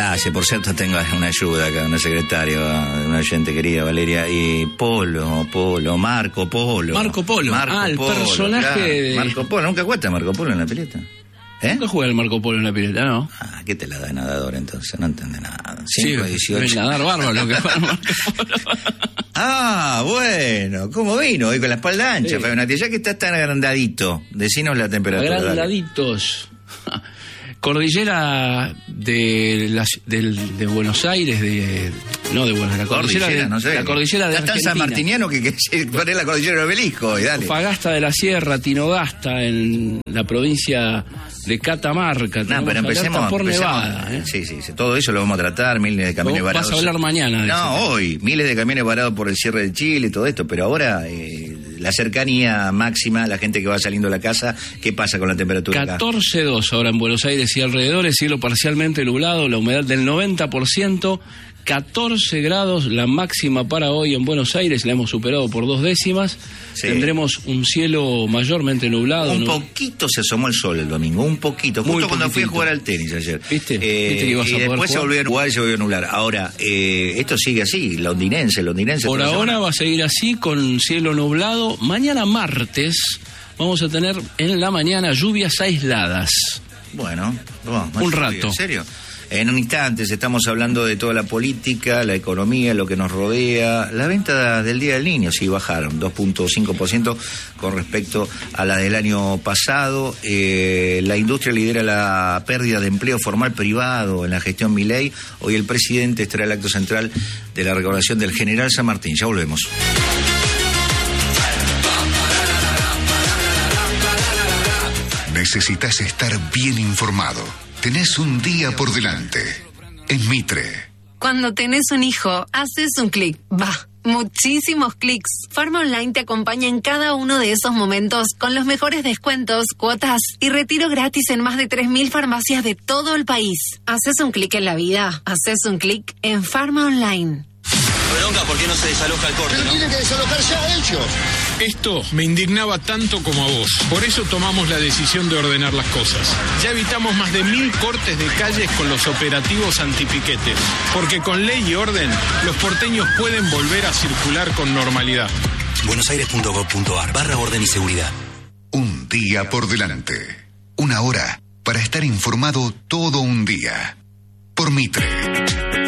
Gracias, por cierto tengo una ayuda acá, una secretaria, una oyente querida, Valeria, y Marco Polo. El personaje claro. Marco Polo, ¿nunca cuesta Marco Polo en la pileta? Nunca juega el Marco Polo en la pileta, ¿no? ¿Qué te la da nadador entonces? No entiende nada. 5, 18. Nadar bárbaro lo que juega Marco Polo. Bueno, ¿cómo vino? Hoy con la espalda ancha, Fabionati, ya que estás tan agrandadito, decinos la temperatura. Agrandaditos. Cordillera de Buenos Aires, no de Buenos Aires, la cordillera de Argentina. Está San Martiniano que poner la cordillera del Obelisco, dale. Fagasta de la Sierra, Tinogasta, en la provincia de Catamarca. Pero empecemos por Nevada. Sí, todo eso lo vamos a tratar, miles de camiones varados. Vas a hablar mañana. Hoy, miles de camiones varados por el cierre de Chile, todo esto, pero ahora la cercanía máxima, la gente que va saliendo de la casa, ¿qué pasa con la temperatura 14,2 ahora en Buenos Aires y alrededores, cielo parcialmente nublado, la humedad del 90%, 14 grados la máxima para hoy en Buenos Aires, la hemos superado por 2 décimas. Sí. Tendremos un cielo mayormente nublado. Un poquito se asomó el sol el domingo, un poquito, justo cuando fui a jugar al tenis ayer. ¿Viste que ibas a y después jugar? Se volvió a jugar y se volvió a nublar. Ahora, esto sigue así, londinense. Por ahora va a seguir así, con cielo nublado. Mañana martes vamos a tener en la mañana lluvias aisladas. Bueno, un rato. ¿En serio? En un instante estamos hablando de toda la política, la economía, lo que nos rodea. La venta del Día del Niño sí bajaron 2.5% con respecto a la del año pasado. La industria lidera la pérdida de empleo formal privado en la gestión Milei. Hoy el presidente estará en el acto central de la recordación del General San Martín. Ya volvemos. Necesitas estar bien informado. Tenés un día por delante. En Mitre. Cuando tenés un hijo, haces un clic. Muchísimos clics. Farma Online te acompaña en cada uno de esos momentos con los mejores descuentos, cuotas y retiro gratis en más de 3.000 farmacias de todo el país. Haces un clic en la vida. Haces un clic en Farma Online. Bronca, ¿por qué no se desaloja el corte? Pero tienen que desalojar ya ellos. Esto me indignaba tanto como a vos. Por eso tomamos la decisión de ordenar las cosas. Ya evitamos más de 1.000 cortes de calles con los operativos antipiquetes. Porque con ley y orden, los porteños pueden volver a circular con normalidad. buenosaires.gov.ar/orden y seguridad. Un día por delante. Una hora para estar informado todo un día. Por Mitre.